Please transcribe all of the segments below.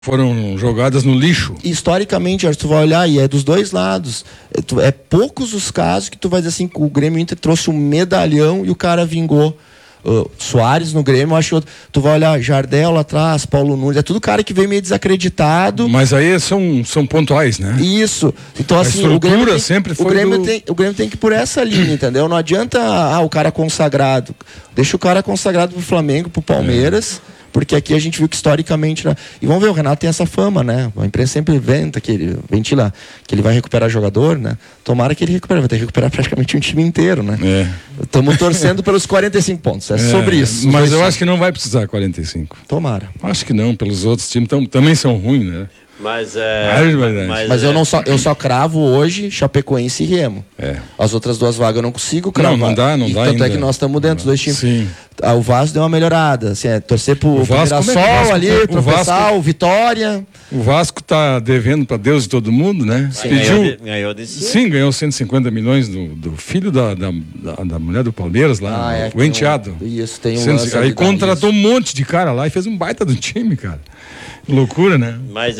foram jogadas no lixo. Historicamente, tu vai olhar e é dos dois lados. É poucos os casos que tu vai dizer assim, o Grêmio Inter trouxe um medalhão e o cara vingou. Soares no Grêmio, eu acho. Tu vai olhar Jardel lá atrás, Paulo Nunes, é tudo cara que veio meio desacreditado. Mas aí são pontuais, né? Isso. Então, a assim, estrutura sempre foi o Grêmio tem que ir por essa linha, entendeu? Não adianta o cara consagrado. Deixa o cara consagrado pro Flamengo, pro Palmeiras. Porque aqui a gente viu que historicamente, né? E vamos ver, o Renato tem essa fama, né? A imprensa sempre ventila que ele vai recuperar jogador, né? Tomara que ele recupere, vai ter que recuperar praticamente um time inteiro, né? Estamos torcendo pelos 45 pontos, sobre isso. Mas eu acho que não vai precisar 45. Tomara. Acho que não, pelos outros times também são ruins, né? Mas eu só cravo hoje Chapecoense e Remo. As outras duas vagas eu não consigo cravar. Não dá tanto ainda. É que nós estamos dentro dos dois times. Sim. O Vasco deu uma melhorada. Assim, torcer pro Mirassol ali, tropeçar, o Vitória. O Vasco tá devendo para Deus e todo mundo, né? Sim. Ganhou desse. Sim, ganhou 150 milhões do filho da mulher do Palmeiras lá, o enteado. Isso, tem Aí contratou um monte de cara lá e fez um baita do time, cara. Loucura, né? Mas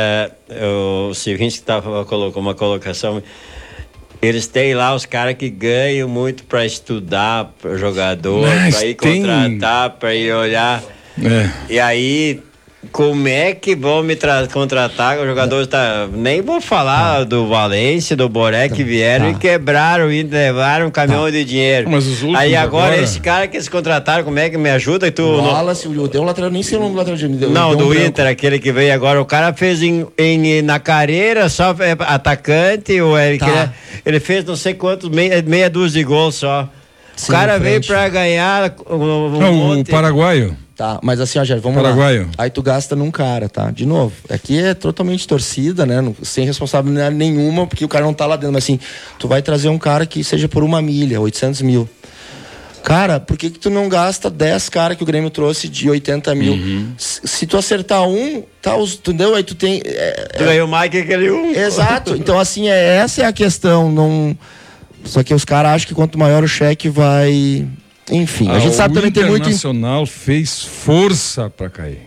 o Silvinho colocou uma colocação. Eles têm lá os caras que ganham muito para estudar para jogador, para ir contratar, para ir olhar. E aí, como é que vão me contratar? Os jogadores nem vou falar do Valência, do Boré, que vieram e quebraram e levaram um caminhão de dinheiro. Mas os últimos aí agora esse cara que eles contrataram, como é que me ajuda? E tu o Wallace, deu um lateral, nem sei o nome do lateral. Não, do Inter, aquele que veio agora. O cara fez na carreira só atacante, ele fez não sei quantos, meia dúzia de gols só. Sim, o cara veio pra ganhar o paraguaio. Tá, mas assim, ó, Jair, vamos lá. Aí tu gasta num cara, tá? De novo, aqui é totalmente torcida, né? Sem responsabilidade nenhuma, porque o cara não tá lá dentro. Mas assim, tu vai trazer um cara que seja por 1 milha, 800 mil. Cara, por que tu não gasta 10 caras que o Grêmio trouxe de 80 mil? Se tu acertar entendeu? Aí tu tem... Tu ganhou mais que aquele um. Exato. Então, assim, essa é a questão. Não... Só que os caras acham que quanto maior o cheque vai... Enfim, a gente sabe também tem muito... O Internacional fez força para cair.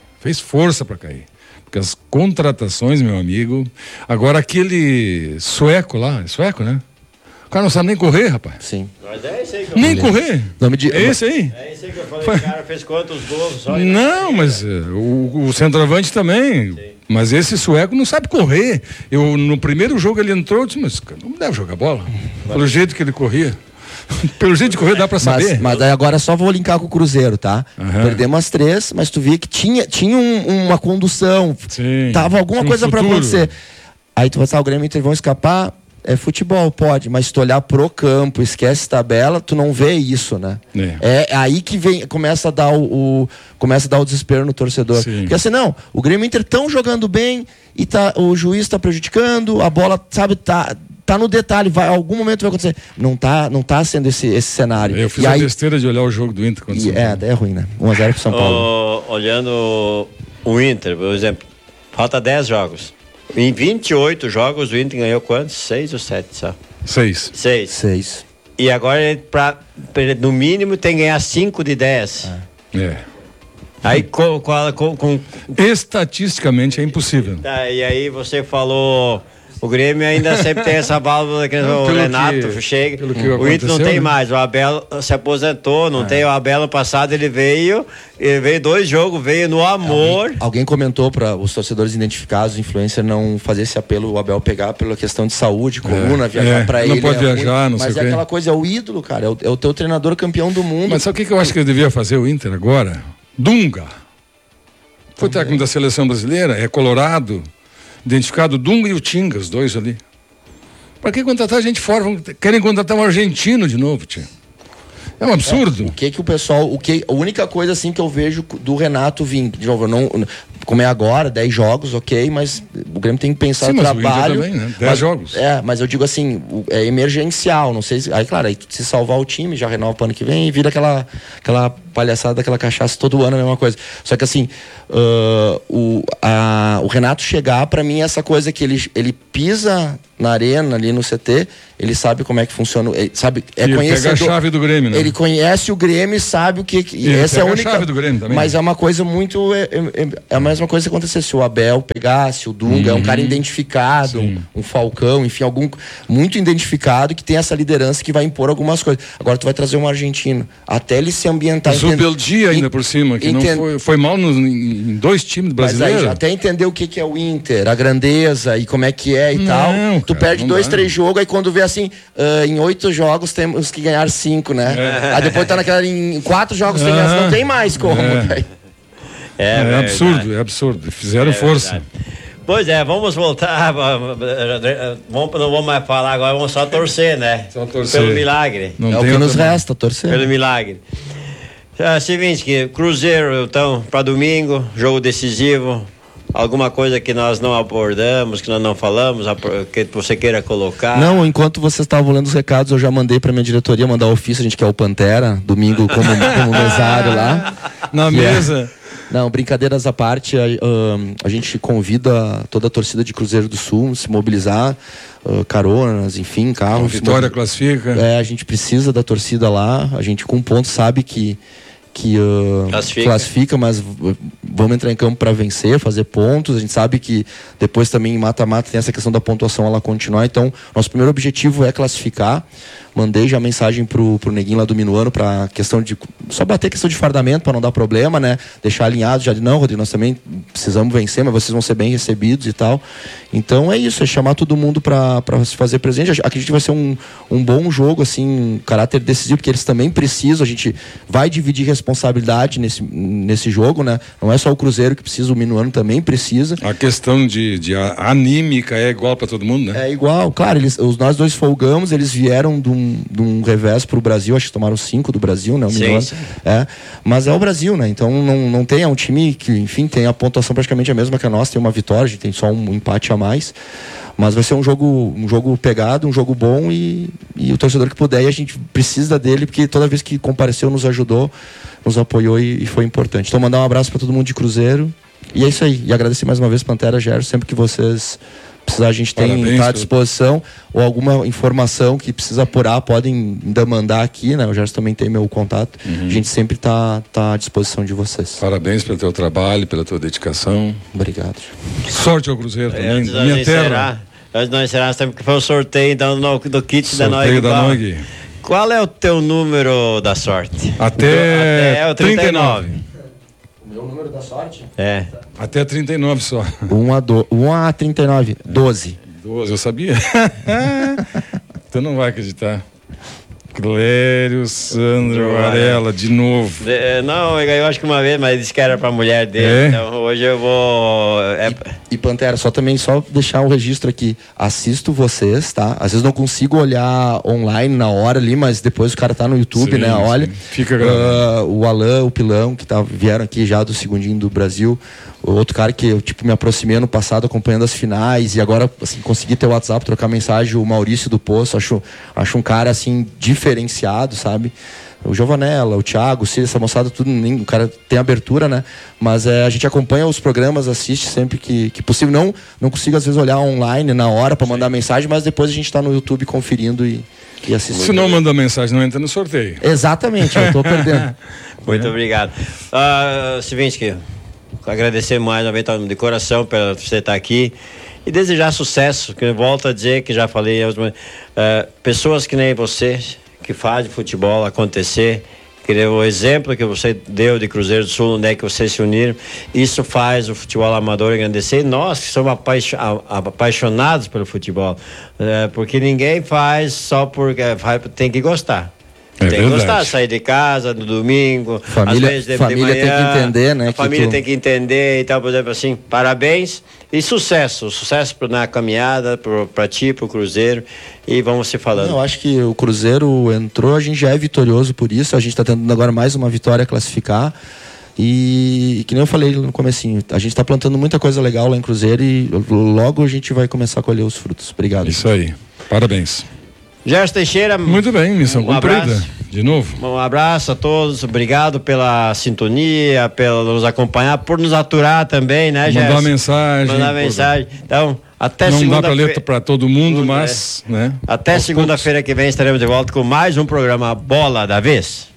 Porque as contratações, meu amigo... Agora aquele sueco lá, né? O cara não sabe nem correr, rapaz. Sim. Mas é esse aí que eu nem correr. É esse aí? É esse aí que eu falei. O cara fez quantos gols só? Não, mas o centroavante também. Sim. Mas esse sueco não sabe correr. No primeiro jogo ele entrou e disse, mas não deve jogar bola. Pelo jeito que ele corria. Pelo jeito de correr dá pra saber. Mas aí agora só vou linkar com o Cruzeiro, tá? Perdemos as 3, mas tu via que tinha uma condução. Sim, tava alguma coisa pra acontecer. Aí tu vai o Grêmio e Inter vão escapar. Futebol, pode, mas se tu olhar pro campo, esquece tabela, tu não vê isso, né? É aí que começa a dar o desespero no torcedor. Sim. Porque assim, não, o Grêmio Inter tão jogando bem e o juiz tá prejudicando, a bola, sabe, tá no detalhe, algum momento vai acontecer. Não tá sendo esse cenário. Eu fiz a besteira de olhar o jogo do Inter. Daí é ruim, né? 1-0 pro São Paulo. Olhando o Inter, por exemplo, falta 10 jogos. Em 28 jogos, o Inter ganhou quantos? 6 ou 7 só? 6. E agora, no mínimo, tem que ganhar 5 de 10. Aí, estatisticamente, é impossível. E aí, você falou... O Grêmio ainda sempre tem essa válvula que o Renato chega. O Inter não tem mais. O Abel se aposentou, não tem. O Abel no passado ele veio 2 jogos, veio no amor. Alguém comentou para os torcedores identificados, o influencer não fazer esse apelo, o Abel pegar pela questão de saúde, coluna, viajar para ele. Não pode viajar, não sei o quê. Mas aquela coisa, é o ídolo, cara. É o teu treinador campeão do mundo. Mas sabe o que eu acho que ele devia fazer o Inter agora? Dunga. Foi técnico da seleção brasileira, é colorado. Identificado o Dunga e o Tinga, os dois ali. Pra que contratar gente fora? Querem contratar um argentino de novo, tia. É um absurdo. A única coisa assim que eu vejo do Renato vir, de novo, como é agora, 10 jogos, ok, mas o Grêmio tem que pensar no trabalho. O Inter também, né? 10 jogos. Mas eu digo assim, é emergencial, não sei se... Aí, claro, aí se salvar o time, já renova pro ano que vem e vira aquela palhaçada daquela cachaça todo ano, a mesma coisa. Só que assim, o Renato chegar, pra mim, essa coisa que ele pisa na arena, ali no CT, ele sabe como é que funciona, ele sabe, ele pega a chave do Grêmio, né? Ele conhece o Grêmio e sabe o que... Essa é a única chave do Grêmio também. Mas é uma coisa muito... É a mesma coisa que acontecesse se o Abel pegasse, o Dunga, é um cara identificado, um Falcão, enfim, algum muito identificado, que tem essa liderança que vai impor algumas coisas. Agora tu vai trazer um argentino, até ele se ambientar... O Beldia ainda por cima, que não foi mal em 2 times brasileiros. Mas aí, até entender o que é o Inter, a grandeza e como é que é e tal. Tu perde 2, 3 jogos, aí quando vê assim, em 8 jogos temos que ganhar 5, né? Aí depois tá naquela, em 4 jogos tem que ganhar, não tem mais como. É absurdo, é absurdo. Fizeram força. Verdade. Pois é, vamos voltar. Não vamos mais falar agora, vamos só torcer, né? Só torcer. Pelo milagre. Não é o que nos resta, torcer. Pelo milagre. Seguinte, Cruzeiro, então, para domingo, jogo decisivo. Alguma coisa que nós não abordamos, que nós não falamos, que você queira colocar? Não, enquanto vocês estavam lendo os recados, eu já mandei pra minha diretoria mandar o ofício, a gente quer o Pantera, domingo como mesário lá. Na mesa. Não, brincadeiras à parte, a gente convida toda a torcida de Cruzeiro do Sul a se mobilizar, caronas, enfim, carros. A Vitória classifica. A gente precisa da torcida lá, a gente com um ponto sabe que classifica, mas vamos entrar em campo para vencer, fazer pontos. A gente sabe que depois também em mata-mata tem essa questão da pontuação, ela continuar. Então, nosso primeiro objetivo é classificar. Mandei já mensagem pro Neguinho lá do Minuano para questão de só bater questão de fardamento para não dar problema, né? Deixar alinhado, já não, Rodrigo, nós também precisamos vencer, mas vocês vão ser bem recebidos e tal. Então é isso, é chamar todo mundo para se fazer presente. Acredito que vai ser um bom jogo, assim, caráter decisivo, porque eles também precisam, a gente vai dividir responsabilidade nesse jogo, né? Não é só o Cruzeiro que precisa, o Minuano também precisa. A questão de anímica é igual para todo mundo, né? É igual, claro, nós dois folgamos, eles vieram de um revés pro Brasil, acho que tomaram 5 do Brasil, né? Sim. Mas é o Brasil, né? Então não tem, é um time que, enfim, tem a pontuação praticamente a mesma que a nossa, tem uma vitória, a gente tem só um empate a mais. Mas vai ser um jogo pegado, um jogo bom e o torcedor que puder, e a gente precisa dele, porque toda vez que compareceu, nos ajudou, nos apoiou e foi importante. Então mandar um abraço para todo mundo de Cruzeiro, e é isso aí. E agradecer mais uma vez, Pantera, Gerson, sempre que vocês precisar, a gente está à disposição, ou alguma informação que precisa apurar, podem ainda mandar aqui, né? O Gerson também tem meu contato. A gente sempre está à disposição de vocês. Parabéns pelo teu trabalho, pela tua dedicação. Obrigado. Sorte ao Cruzeiro também, minha terra. Antes de nós encerrarmos, temos que fazer o sorteio então, do kit da Noig. Qual é o teu número da sorte? Até o 39. O meu número da sorte? É. Até 39 só. 1 a 39. 12. 12, eu sabia. Tu não vai acreditar. Clério Sandro Varela, de novo. Não, eu acho que uma vez, mas disse que era pra mulher dele. Então hoje eu vou. E Pantera, só deixar um registro aqui. Assisto vocês, tá? Às vezes não consigo olhar online na hora ali, mas depois o cara tá no YouTube, né? Olha. Fica gravado. O Alan, o Pilão, que vieram aqui já do segundinho do Brasil. Outro cara que eu me aproximei ano passado acompanhando as finais, e agora assim, consegui ter o WhatsApp, trocar mensagem, o Maurício do Poço, acho um cara assim diferenciado, sabe? O Giovanella, o Thiago, essa moçada, tudo, o cara tem abertura, né? Mas a gente acompanha os programas, assiste sempre que possível. Não consigo às vezes olhar online na hora para mandar mensagem, mas depois a gente está no YouTube conferindo e assistindo. Se não manda mensagem, não entra no sorteio. Exatamente, eu tô perdendo. Muito obrigado. Sivinsky, agradecer mais uma vez de coração por você estar aqui e desejar sucesso, que eu volto a dizer que já falei, pessoas que nem você, que fazem futebol acontecer, que o exemplo que você deu de Cruzeiro do Sul, onde é que vocês se uniram, isso faz o futebol amador engrandecer, e nós que somos apaixonados pelo futebol, porque ninguém faz só porque tem que gostar. Tem que gostar, sair de casa no domingo, família, às vezes família de manhã, tem que entender, né? A família tem que entender e tal, por exemplo, assim, parabéns e sucesso na caminhada para ti, pro Cruzeiro, e vamos se falando. Eu acho que o Cruzeiro entrou, a gente já é vitorioso por isso, a gente está tentando agora mais uma vitória a classificar. E que nem eu falei no comecinho, a gente está plantando muita coisa legal lá em Cruzeiro e logo a gente vai começar a colher os frutos. Obrigado. Isso aí, parabéns. Gerson Teixeira. Muito bem, missão cumprida. Abraço. De novo. Um abraço a todos, obrigado pela sintonia, pelo nos acompanhar, por nos aturar também, né, Gerson? Mandar mensagem. Mandar mensagem. Então, até não segunda-feira. Não dá para ler para todo mundo, mas, né? Até segunda-feira que vem estaremos de volta com mais um programa Bola da Vez.